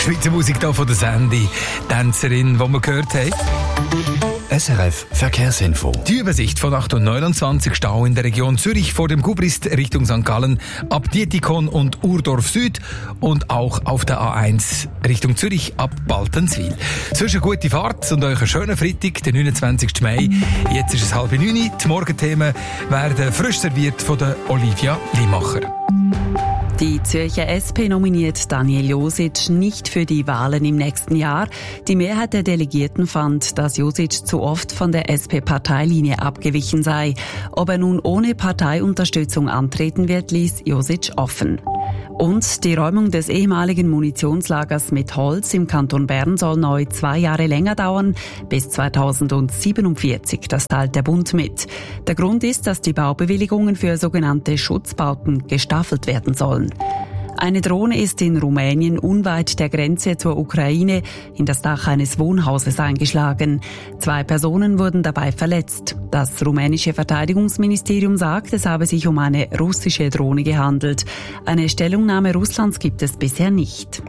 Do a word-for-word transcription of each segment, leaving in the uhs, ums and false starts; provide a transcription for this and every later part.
Schweizer Musik hier von der Sandy, Tänzerin, die wir gehört haben. S R F Verkehrsinfo. Die Übersicht von acht Uhr neunundzwanzig Stau in der Region Zürich vor dem Gubrist Richtung Sankt Gallen ab Dietikon und Urdorf Süd und auch auf der A eins Richtung Zürich ab Baltenswil. Sonst eine gute Fahrt und euch einen schönen Freitag, den neunundzwanzigsten Mai. Jetzt ist es halb neun. Die Morgenthemen werden frisch serviert von der Olivia Limacher. Die Zürcher S P nominiert Daniel Josic nicht für die Wahlen im nächsten Jahr. Die Mehrheit der Delegierten fand, dass Josic zu oft von der S P-Parteilinie abgewichen sei. Ob er nun ohne Parteiunterstützung antreten wird, ließ Josic offen. Und die Räumung des ehemaligen Munitionslagers mit Holz im Kanton Bern soll neu zwei Jahre länger dauern, bis zweitausendsiebenundvierzig. Das teilt der Bund mit. Der Grund ist, dass die Baubewilligungen für sogenannte Schutzbauten gestaffelt werden sollen. Eine Drohne ist in Rumänien unweit der Grenze zur Ukraine in das Dach eines Wohnhauses eingeschlagen. Zwei Personen wurden dabei verletzt. Das rumänische Verteidigungsministerium sagt, es habe sich um eine russische Drohne gehandelt. Eine Stellungnahme Russlands gibt es bisher nicht.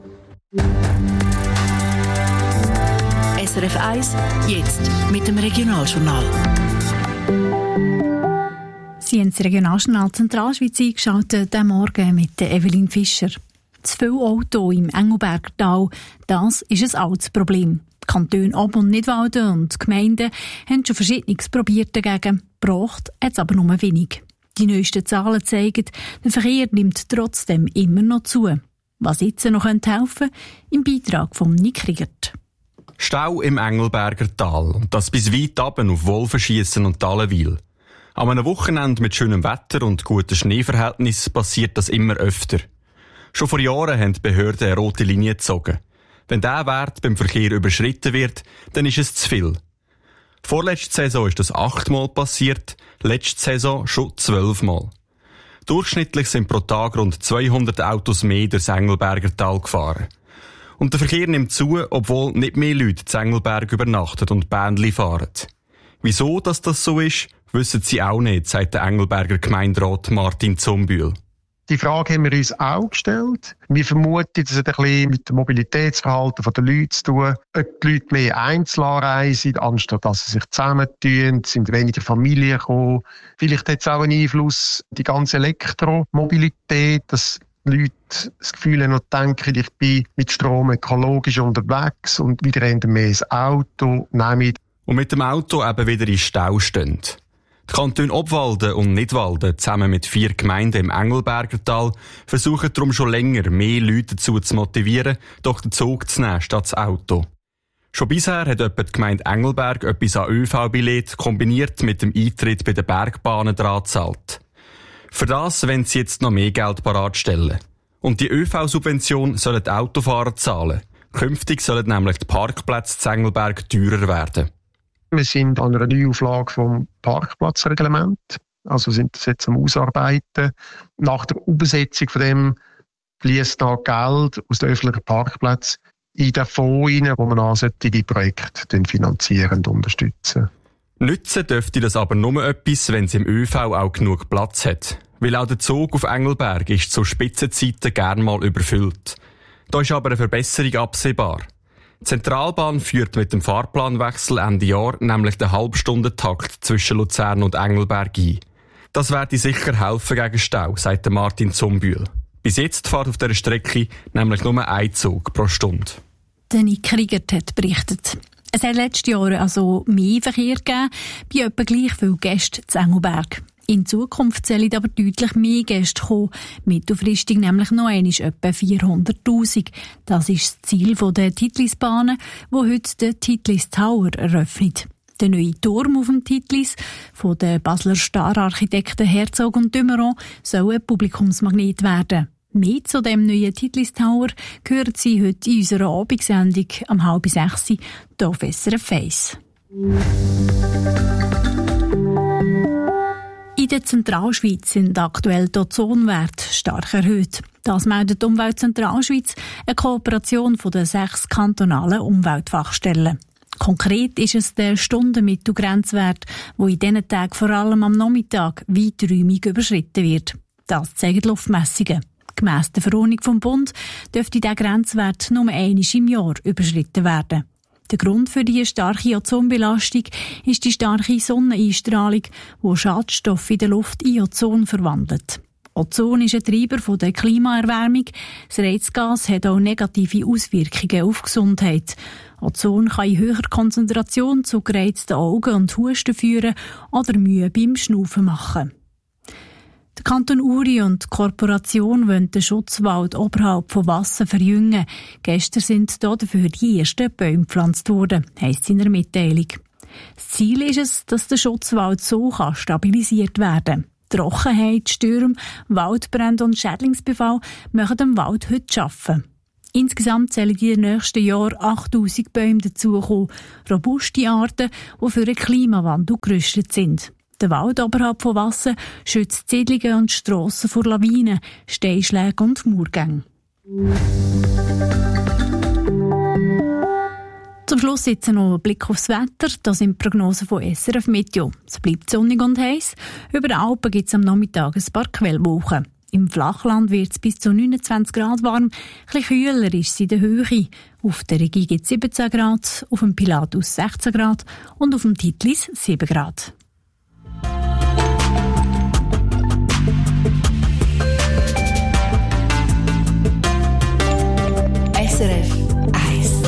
S R F eins, jetzt mit dem Regionaljournal. Sie haben das Regionaljournal Zentralschweiz eingeschaltet, diesen Morgen mit Evelyn Fischer. Zu viele Autos im Engelbergtal, das ist ein altes Problem. Die Kantone Ob- und Nidwalden und die Gemeinden haben schon Verschiedenes probiert dagegen. Gebracht hat es aber nur wenig. Die neuesten Zahlen zeigen, der Verkehr nimmt trotzdem immer noch zu. Was jetzt noch helfen könnte, im Beitrag von Nick Riegert. Stau im Engelberger Tal. Und das bis weit runter auf Wolfenschiessen und Talenwil. An einem Wochenende mit schönem Wetter und guten Schneeverhältnissen passiert das immer öfter. Schon vor Jahren haben die Behörden eine rote Linie gezogen. Wenn dieser Wert beim Verkehr überschritten wird, dann ist es zu viel. Vorletzte Saison ist das achtmal passiert, letzte Saison schon zwölfmal. Durchschnittlich sind pro Tag rund zweihundert Autos mehr durchs Engelberger Tal gefahren. Und der Verkehr nimmt zu, obwohl nicht mehr Leute in Engelberg übernachten und Bändli fahren. Wieso dass das so ist, wissen sie auch nicht, sagt der Engelberger Gemeinderat Martin Zumbühl. Die Frage haben wir uns auch gestellt. Wir vermuten, das hat ein bisschen mit dem Mobilitätsverhalten der Leute zu tun. Ob die Leute mehr einzeln anreisen, anstatt dass sie sich zusammentun, sind weniger Familien gekommen. Vielleicht hat es auch einen Einfluss, die ganze Elektromobilität, dass die Leute das Gefühl haben und denken, ich bin mit Strom ökologisch unterwegs und wieder haben mehr das Auto. Nein, und mit dem Auto eben wieder in Stau stehen. Die Kantone Obwalden und Nidwalden zusammen mit vier Gemeinden im Engelberger Tal versuchen darum schon länger, mehr Leute dazu zu motivieren, doch den Zug zu nehmen statt das Auto. Schon bisher hat etwa die Gemeinde Engelberg etwas an ÖV-Billett kombiniert mit dem Eintritt bei den Bergbahnen dran gezahlt. Für das wollen sie jetzt noch mehr Geld bereitstellen. Und die ÖV-Subvention sollen die Autofahrer zahlen. Künftig sollen nämlich die Parkplätze in Engelberg teurer werden. Wir sind an einer Neuauflage vom Parkplatzreglement. Also sind das jetzt am Ausarbeiten. Nach der Umsetzung von dem fließt da Geld aus den öffentlichen Parkplätzen in den Fonds rein, wo man auch solche Projekte finanzieren und unterstützen. Nützen dürfte das aber nur etwas, wenn es im ÖV auch genug Platz hat. Weil auch der Zug auf Engelberg ist zu Spitzenzeiten gern mal überfüllt. Da ist aber eine Verbesserung absehbar. Die Zentralbahn führt mit dem Fahrplanwechsel Ende Jahr nämlich den Halbstundentakt zwischen Luzern und Engelberg ein. Das werde sicher helfen gegen Stau, sagt Martin Zumbühl. Bis jetzt fährt auf dieser Strecke nämlich nur ein Zug pro Stunde. Der Nick Riegert hat berichtet. Es hat letztes Jahr also mehr Verkehr gegeben, bei etwa gleich viele Gäste zu Engelberg. In Zukunft sollen aber deutlich mehr Gäste kommen, mittelfristig nämlich noch einmal etwa vierhunderttausend. Das ist das Ziel der Titlisbahnen, wo heute der Titlis Tower eröffnet. Der neue Turm auf dem Titlis von den Basler Star-Architekten Herzog und de Meuron soll ein Publikumsmagnet werden. Mehr zu dem neuen Titlis Tower hören Sie heute in unserer Abendsendung am halb sechs hier auf S R F eins. In der Zentralschweiz sind aktuell die Ozonwerte stark erhöht. Das meldet die Umwelt Zentralschweiz, eine Kooperation von den sechs kantonalen Umweltfachstellen. Konkret ist es der Stundenmittelgrenzwert, der in diesen Tagen vor allem am Nachmittag weiträumig überschritten wird. Das zeigen die Luftmessungen. Gemäss der Verordnung vom Bund dürfte dieser Grenzwert nur einmal im Jahr überschritten werden. Der Grund für diese starke Ozonbelastung ist die starke Sonneneinstrahlung, die Schadstoffe in der Luft in Ozon verwandelt. Ozon ist ein Treiber von der Klimaerwärmung. Das Reizgas hat auch negative Auswirkungen auf die Gesundheit. Ozon kann in höherer Konzentration zu gereizten Augen und Husten führen oder Mühe beim Schnaufen machen. Der Kanton Uri und die Korporation wollen den Schutzwald oberhalb von Wasser verjüngen. Gestern sind dafür die ersten Bäume gepflanzt worden, heisst es in einer Mitteilung. Das Ziel ist es, dass der Schutzwald so kann stabilisiert werden kann. Trockenheit, Stürme, Waldbrände und Schädlingsbefall machen dem Wald heute arbeiten. Insgesamt sollen in den nächsten Jahren achttausend Bäume dazukommen. Robuste Arten, die für den Klimawandel gerüstet sind. Der Wald oberhalb von Wasser schützt Siedlungen und Strassen vor Lawinen, Steinschlägen und Murgängen. Zum Schluss jetzt noch ein Blick aufs Wetter. Das sind die Prognosen von S R F Meteo. Es bleibt sonnig und heiß. Über den Alpen gibt es am Nachmittag ein paar Quellwolken. Im Flachland wird es bis zu neunundzwanzig Grad warm. Ein bisschen kühler ist es in der Höhe. Auf der Rigi gibt es siebzehn Grad, auf dem Pilatus sechzehn Grad und auf dem Titlis sieben Grad. S R F eins.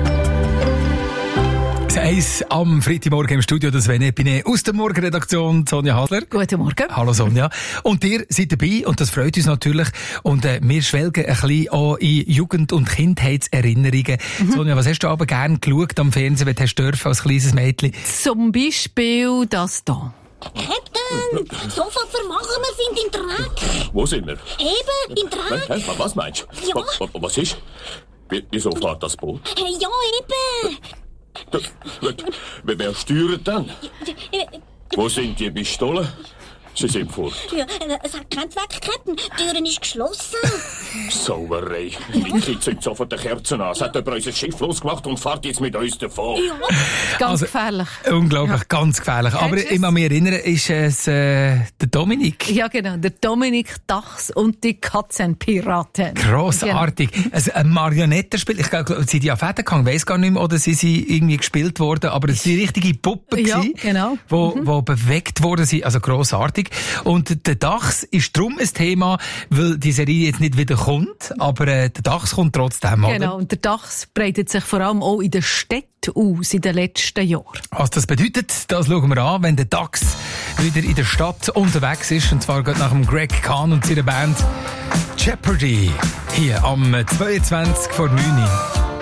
Eins am Freitagmorgen im Studio, das Sven Epine aus der Morgenredaktion, Sonja Hasler. Guten Morgen. Hallo Sonja. Und ihr seid dabei und das freut uns natürlich. Und äh, wir schwelgen ein bisschen auch in Jugend- und Kindheitserinnerungen. Mhm. Sonja, was hast du aber gern geschaut am Fernsehen, wenn du hast dürfen als kleines Mädchen? Zum Beispiel das hier. Captain, sofort vermachen wir sind im Dreck. Wo sind wir? Eben, im Dreck. Was, was meinst du? Ja. Was, was ist? Wieso fährt das Boot? Hey, ja, eben. Wer steuert dann? Wo sind die Pistolen? Sie sind fort. Ja, es hat keinen Zweck, Captain. Die Türen ist geschlossen. Sauerei. Die Kids sind sofort die Kerzen an. Es hat jemand unser Schiff losgemacht und fährt jetzt mit uns davon. Ja. Ganz Also, gefährlich. Unglaublich, Ja. ganz gefährlich. Aber Kennst du ich kann mich erinnern, ist es äh, der Dominik. Ja, genau. Der Dominik Dachs und die Katzenpiraten. Grossartig. Genau. Also ein Marionettenspiel. Ich glaube, sind die auf Fäden gegangen? Ich weiss gar nicht mehr, oder sind sie irgendwie gespielt worden. Aber es waren richtige Puppen, Ja, gewesen, genau. wo, Mhm. wo bewegt worden sind. Also grossartig. Und der Dachs ist drum ein Thema, weil die Serie jetzt nicht wieder kommt. Aber äh, der Dachs kommt trotzdem. Genau. Oder? Und der Dachs breitet sich vor allem auch in den Städten aus in den letzten Jahren. Was das bedeutet, das schauen wir an, wenn der Dachs wieder in der Stadt unterwegs ist. Und zwar geht nach dem Greg Kahn und seiner Band Jeopardy. Hier am zweiundzwanzig vor neun.